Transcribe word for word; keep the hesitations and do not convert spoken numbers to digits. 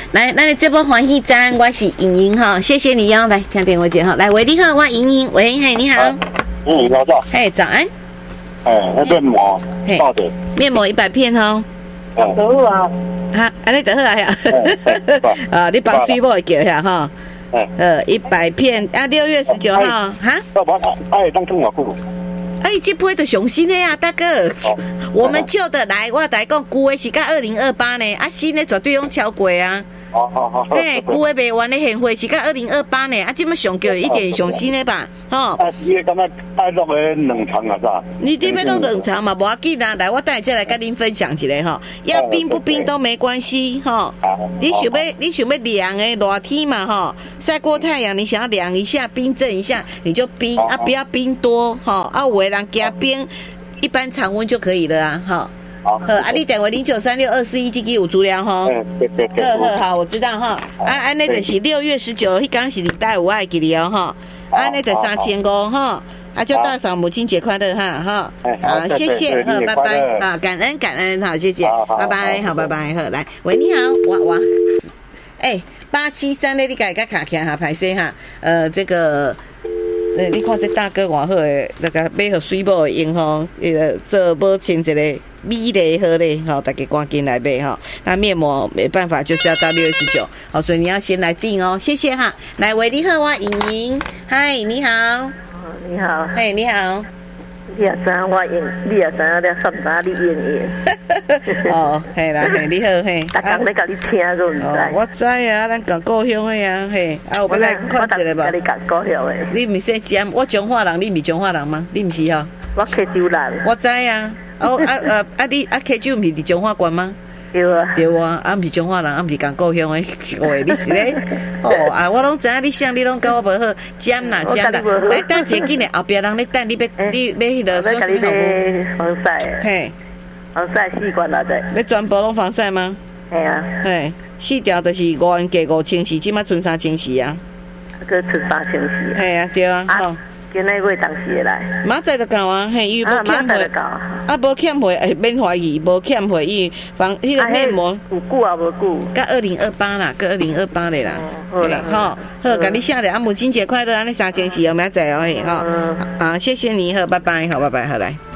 来，咱的节目欢喜赞，我是莹莹哈，谢谢你哦。来听电话接哈，来喂，你好，我莹莹，喂，嘿，你好。 嗯，早上。 嘿，早安。 哎，那面膜，到底。 面膜一百片哦。 好啊。哈，安尼就好啊呀。啊，你帮水某会叫下哈。呃，一百片啊，六月十九号哈。 哎，当中我顾。 哎，这批就上新的呀，大哥。我们旧的来，我来讲旧的是到二零二八呢，啊，新的绝对用超过啊。 好好好。 嘿，旧的卖完的现货是到二零二八呢，啊，这么上旧一定上新的吧？吼。 啊，伊个感觉爱落个冷藏啊，咋？ 你这边都冷藏嘛，无要紧啊。来，我等下再来跟您分享一下哈。要冰不冰都没关系哈。你想要你想要凉的热天嘛哈，晒过太阳，你想要凉一下、冰镇一下，你就冰啊，不要冰多哈。啊，有的人加冰，一般常温就可以了啊哈。好，啊，你电话零九三六二四一这个有资料哈。嗯，对对对。好好好，我知道哈。啊，安尼就是六月十九，迄天是礼拜五，我记得哦哈。安尼就三千五哈。啊，祝大嫂母亲节快乐哈哈。好，谢谢，好，拜拜，好，感恩感恩，好，谢谢，拜拜，好，拜拜，好，来，喂，你好，哇哇，哎，八七三咧，你改个卡起哈，拍摄哈，呃，这个。呃，你看这大哥偌好诶，那个买互水某用吼，呃，做母亲一个美丽好咧，吼，大家赶紧来买吼。那面膜没办法，就是要到六月十九，好，所以你要先来订哦，谢谢哈。来，喂，你好，我莹莹，嗨，你好， 你好， 嘿，你好。 你也知我用，你也知影了，甚知你用用。 哦，系啦，嘿，你好，嘿。 逐工咧甲你听，我唔知。 哦，我知啊，咱讲故乡的啊，嘿，啊，有要来看一下吧。 我你讲故乡的。 你唔是尖，我彰化人，你唔是彰化人吗？你唔是吼？ 我溪州人。 我知啊，哦啊啊啊！你啊溪州唔是伫彰化县吗？ 对啊。 对啊，啊唔是彰化人，啊唔是讲故乡的，话你是咧。哦啊，我拢知影你想，你拢甲我无好，尖啦尖啦。来等一紧诶，后壁人咧等你要你要迄个说什么服务？防晒。 嘿。 防晒四罐来的。 要全部拢防晒吗？ 系啊。 嘿，四条就是五元价五千四，即马剩三千四啊。 个剩三千四。 嘿啊，对啊，吼。 今日月当时会来， 明仔就到啊，嘿，伊无欠费，啊无欠费，哎，免怀疑，无欠费，伊防迄个面膜有久啊无久， 到二零二八啦，到二零二八的啦， 好啦， 好，好，甲你写咧，啊，母亲节快乐，安尼三千四，有明仔哦，嘿，吼，啊，谢谢你，好，拜拜，好，拜拜，好来。